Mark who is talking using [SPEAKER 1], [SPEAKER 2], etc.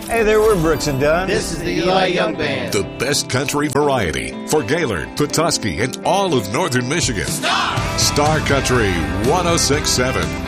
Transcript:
[SPEAKER 1] Hey there, we're Brooks and Dunn.
[SPEAKER 2] This is the Eli Young Band.
[SPEAKER 3] The best country variety for Gaylord, Petoskey, and all of northern Michigan. Star Country 106.7.